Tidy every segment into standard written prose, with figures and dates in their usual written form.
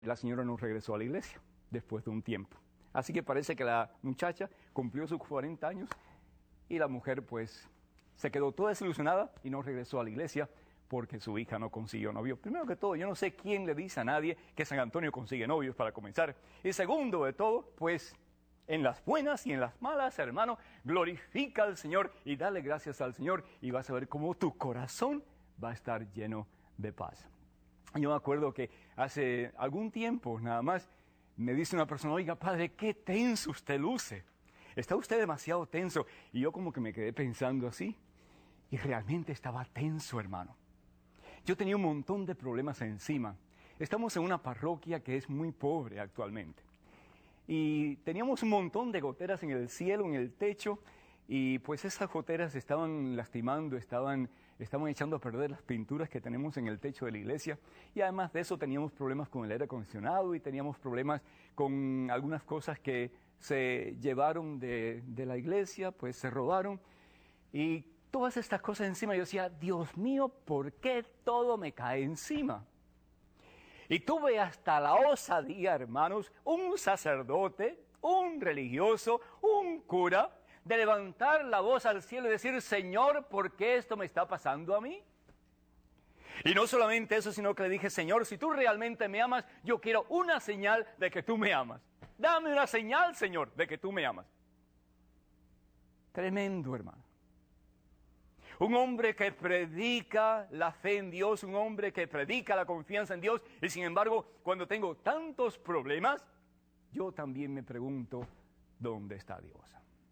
La señora no regresó a la iglesia después de un tiempo. Así que parece que la muchacha cumplió sus 40 años y la mujer pues se quedó toda desilusionada y no regresó a la iglesia porque su hija no consiguió novio. Primero que todo, yo no sé quién le dice a nadie que San Antonio consigue novios para comenzar. Y segundo de todo, pues en las buenas y en las malas, hermano, glorifica al Señor y dale gracias al Señor y vas a ver cómo tu corazón va a estar lleno de paz. Yo me acuerdo que hace algún tiempo nada más me dice una persona, oiga padre, qué tenso usted luce. Está usted demasiado tenso. Y yo como que me quedé pensando así. Y realmente estaba tenso, hermano. Yo tenía un montón de problemas encima. Estamos en una parroquia que es muy pobre actualmente. Y teníamos un montón de goteras en el cielo, en el techo. Y pues esas goteras estaban lastimando, estaban echando a perder las pinturas que tenemos en el techo de la iglesia. Y además de eso teníamos problemas con el aire acondicionado y teníamos problemas con algunas cosas que se llevaron de la iglesia, pues se robaron. Y todas estas cosas encima, yo decía, Dios mío, ¿por qué todo me cae encima? Y tuve hasta la osadía, hermanos, un sacerdote, un religioso, un cura, de levantar la voz al cielo y decir, Señor, ¿por qué esto me está pasando a mí? Y no solamente eso, sino que le dije, Señor, si tú realmente me amas, yo quiero una señal de que tú me amas. Dame una señal, Señor, de que tú me amas. Tremendo, hermano. Un hombre que predica la fe en Dios, un hombre que predica la confianza en Dios, y sin embargo, cuando tengo tantos problemas, yo también me pregunto, ¿dónde está Dios?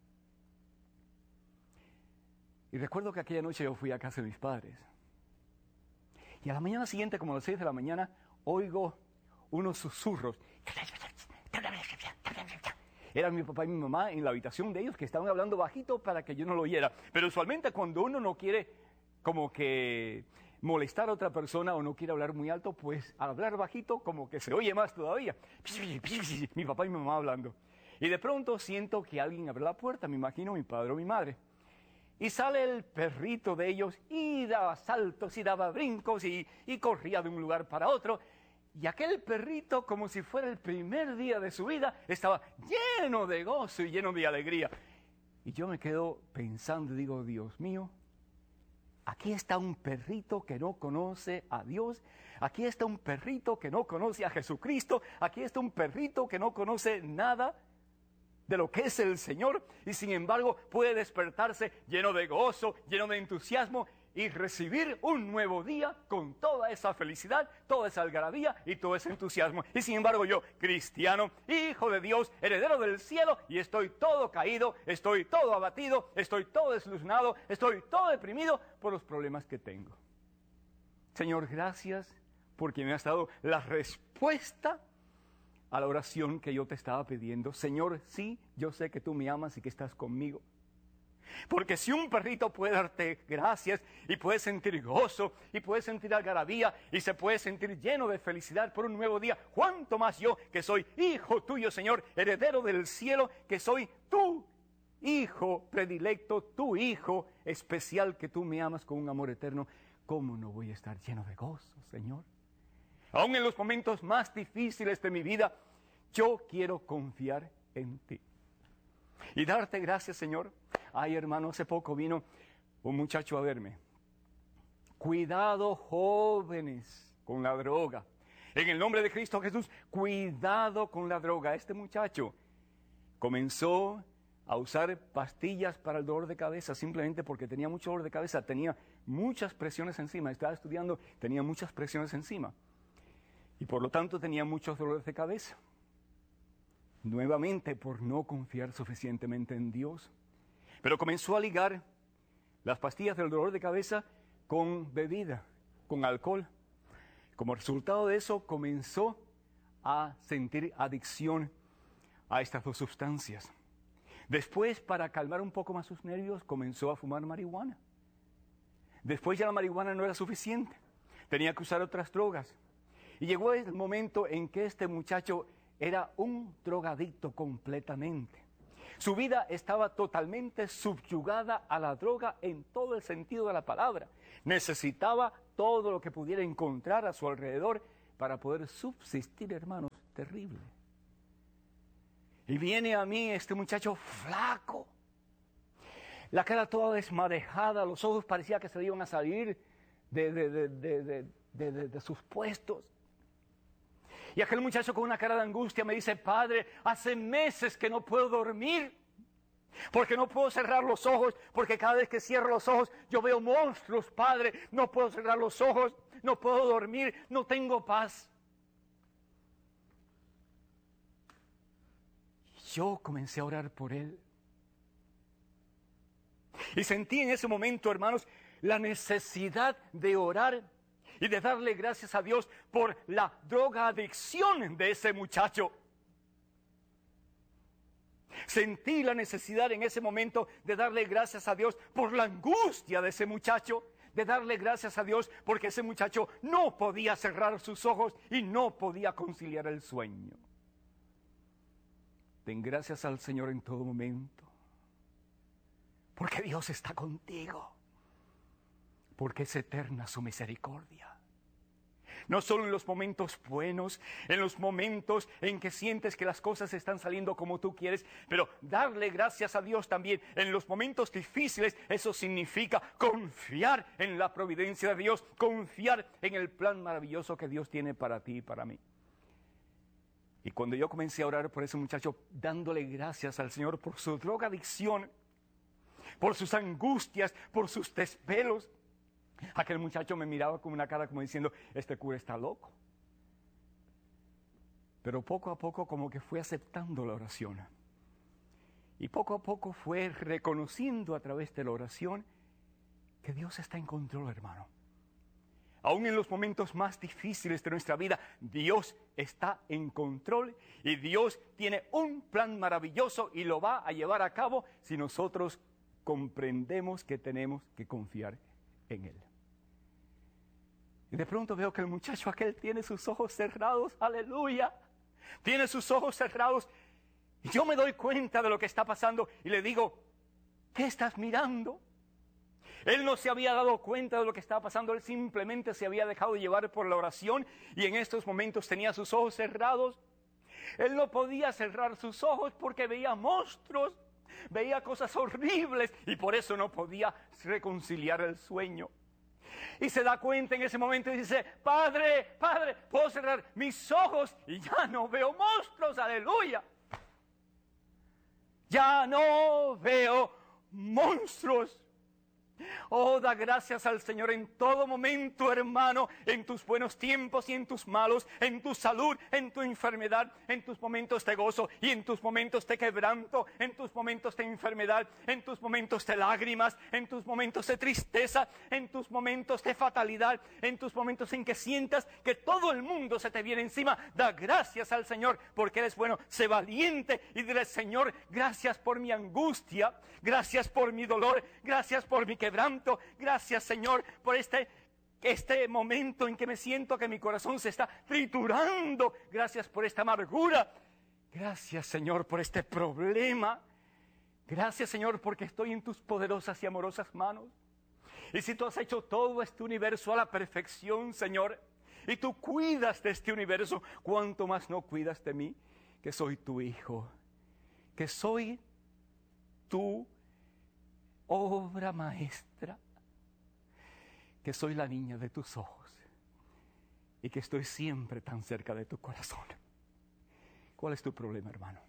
Y recuerdo que aquella noche yo fui a casa de mis padres. Y a la mañana siguiente, como a las 6 de la mañana, oigo unos susurros. Eran mi papá y mi mamá en la habitación de ellos que estaban hablando bajito para que yo no lo oyera. Pero usualmente cuando uno no quiere como que molestar a otra persona o no quiere hablar muy alto, pues al hablar bajito como que se oye más todavía. Mi papá y mi mamá hablando. Y de pronto siento que alguien abre la puerta, me imagino mi padre o mi madre. Y sale el perrito de ellos y daba saltos y daba brincos y corría de un lugar para otro. Y aquel perrito, como si fuera el primer día de su vida, estaba lleno de gozo y lleno de alegría. Y yo me quedo pensando y digo, Dios mío, aquí está un perrito que no conoce a Dios. Aquí está un perrito que no conoce a Jesucristo. Aquí está un perrito que no conoce nada de lo que es el Señor, y sin embargo puede despertarse lleno de gozo, lleno de entusiasmo, y recibir un nuevo día con toda esa felicidad, toda esa algarabía y todo ese entusiasmo. Y sin embargo yo, cristiano, hijo de Dios, heredero del cielo, y estoy todo caído, estoy todo abatido, estoy todo desilusionado, estoy todo deprimido por los problemas que tengo. Señor, gracias porque me has dado la respuesta a la oración que yo te estaba pidiendo. Señor, sí, yo sé que tú me amas y que estás conmigo. Porque si un perrito puede darte gracias y puede sentir gozo y puede sentir algarabía y se puede sentir lleno de felicidad por un nuevo día, ¿cuánto más yo que soy hijo tuyo, Señor, heredero del cielo, que soy tu hijo predilecto, tu hijo especial, que tú me amas con un amor eterno? ¿Cómo no voy a estar lleno de gozo, Señor? Aún en los momentos más difíciles de mi vida, yo quiero confiar en ti. Y darte gracias, Señor. Ay, hermano, hace poco vino un muchacho a verme. Cuidado, jóvenes, con la droga. En el nombre de Cristo Jesús, cuidado con la droga. Este muchacho comenzó a usar pastillas para el dolor de cabeza simplemente porque tenía mucho dolor de cabeza, tenía muchas presiones encima. Estaba estudiando, tenía muchas presiones encima. Y por lo tanto tenía muchos dolores de cabeza. Nuevamente por no confiar suficientemente en Dios. Pero comenzó a ligar las pastillas del dolor de cabeza con bebida, con alcohol. Como resultado de eso comenzó a sentir adicción a estas dos sustancias. Después, para calmar un poco más sus nervios, comenzó a fumar marihuana. Después ya la marihuana no era suficiente. Tenía que usar otras drogas. Y llegó el momento en que este muchacho era un drogadicto completamente. Su vida estaba totalmente subyugada a la droga en todo el sentido de la palabra. Necesitaba todo lo que pudiera encontrar a su alrededor para poder subsistir, hermanos, terrible. Y viene a mí este muchacho flaco, la cara toda desmadejada, los ojos parecía que se le iban a salir de sus puestos. Y aquel muchacho con una cara de angustia me dice: Padre, hace meses que no puedo dormir, porque no puedo cerrar los ojos, porque cada vez que cierro los ojos yo veo monstruos, Padre, no puedo cerrar los ojos, no puedo dormir, no tengo paz. Yo comencé a orar por él. Y sentí en ese momento, hermanos, la necesidad de orar y de darle gracias a Dios por la drogadicción de ese muchacho. Sentí la necesidad en ese momento de darle gracias a Dios por la angustia de ese muchacho, de darle gracias a Dios porque ese muchacho no podía cerrar sus ojos y no podía conciliar el sueño. Den gracias al Señor en todo momento, porque Dios está contigo, porque es eterna su misericordia. No solo en los momentos buenos, en los momentos en que sientes que las cosas están saliendo como tú quieres, pero darle gracias a Dios también en los momentos difíciles. Eso significa confiar en la providencia de Dios, confiar en el plan maravilloso que Dios tiene para ti y para mí. Y cuando yo comencé a orar por ese muchacho, dándole gracias al Señor por su drogadicción, por sus angustias, por sus desvelos, aquel muchacho me miraba con una cara como diciendo: este cura está loco. Pero poco a poco como que fue aceptando la oración. Y poco a poco fue reconociendo a través de la oración que Dios está en control, hermano. Aún en los momentos más difíciles de nuestra vida, Dios está en control y Dios tiene un plan maravilloso y lo va a llevar a cabo si nosotros comprendemos que tenemos que confiar en Él. Y de pronto veo que el muchacho aquel tiene sus ojos cerrados, aleluya, tiene sus ojos cerrados. Y yo me doy cuenta de lo que está pasando y le digo: ¿qué estás mirando? Él no se había dado cuenta de lo que estaba pasando, él simplemente se había dejado llevar por la oración y en estos momentos tenía sus ojos cerrados. Él no podía cerrar sus ojos porque veía monstruos, veía cosas horribles y por eso no podía reconciliar el sueño. Y se da cuenta en ese momento y dice: Padre, Padre, puedo cerrar mis ojos y ya no veo monstruos, aleluya. Ya no veo monstruos. Oh, da gracias al Señor en todo momento, hermano, en tus buenos tiempos y en tus malos, en tu salud, en tu enfermedad, en tus momentos de gozo y en tus momentos de quebranto, en tus momentos de enfermedad, en tus momentos de lágrimas, en tus momentos de tristeza, en tus momentos de fatalidad, en tus momentos en que sientas que todo el mundo se te viene encima. Da gracias al Señor porque eres bueno. Sé valiente y dile: Señor, gracias por mi angustia, gracias por mi dolor, gracias por mi quebranto, gracias, Señor, por este momento en que me siento que mi corazón se está triturando. Gracias por esta amargura. Gracias, Señor, por este problema. Gracias, Señor, porque estoy en tus poderosas y amorosas manos. Y si tú has hecho todo este universo a la perfección, Señor, y tú cuidas de este universo, ¿cuánto más no cuidas de mí, que soy tu hijo, que soy tu obra maestra, que soy la niña de tus ojos y que estoy siempre tan cerca de tu corazón? ¿Cuál es tu problema, hermano?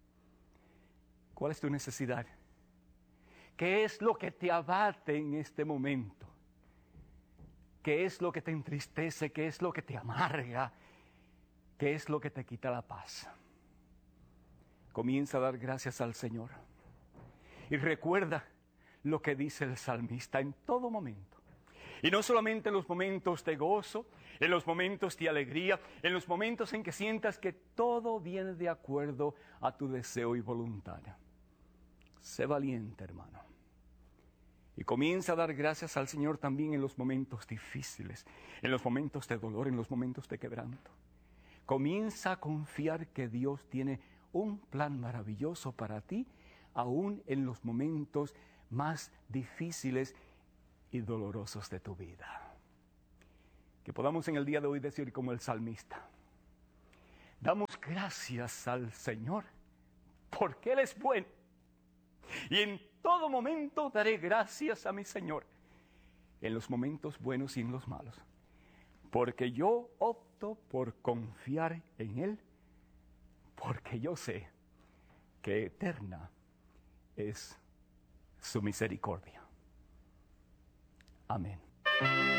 ¿Cuál es tu necesidad? ¿Qué es lo que te abate en este momento? ¿Qué es lo que te entristece? ¿Qué es lo que te amarga? ¿Qué es lo que te quita la paz? Comienza a dar gracias al Señor y recuerda lo que dice el salmista en todo momento. Y no solamente en los momentos de gozo, en los momentos de alegría, en los momentos en que sientas que todo viene de acuerdo a tu deseo y voluntad. Sé valiente, hermano. Y comienza a dar gracias al Señor también en los momentos difíciles, en los momentos de dolor, en los momentos de quebranto. Comienza a confiar que Dios tiene un plan maravilloso para ti, aún en los momentos más difíciles y dolorosos de tu vida. Que podamos en el día de hoy decir como el salmista: damos gracias al Señor porque Él es bueno. Y en todo momento daré gracias a mi Señor, en los momentos buenos y en los malos. Porque yo opto por confiar en Él, porque yo sé que eterna es su misericordia. Amén.